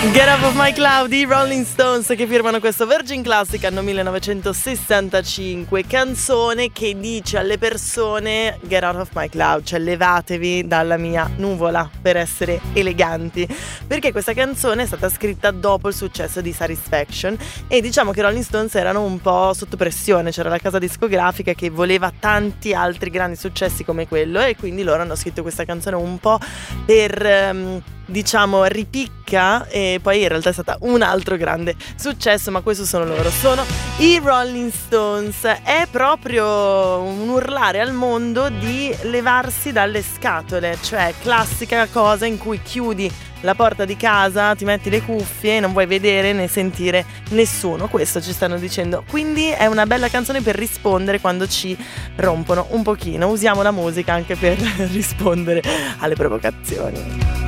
Get Up of My Cloud, i Rolling Stones che firmano questo Virgin Classic anno 1965, canzone che dice alle persone get out of my cloud, cioè levatevi dalla mia nuvola per essere eleganti, perché questa canzone è stata scritta dopo il successo di Satisfaction e diciamo che i Rolling Stones erano un po' sotto pressione, c'era la casa discografica che voleva tanti altri grandi successi come quello e quindi loro hanno scritto questa canzone un po' per diciamo ripicca e poi in realtà è stata un altro grande successo, ma questo sono loro, sono i Rolling Stones. È proprio un urlare al mondo di levarsi dalle scatole, cioè classica cosa in cui chiudi la porta di casa, ti metti le cuffie e non vuoi vedere né sentire nessuno, questo ci stanno dicendo, quindi è una bella canzone per rispondere quando ci rompono un pochino, usiamo la musica anche per rispondere alle provocazioni.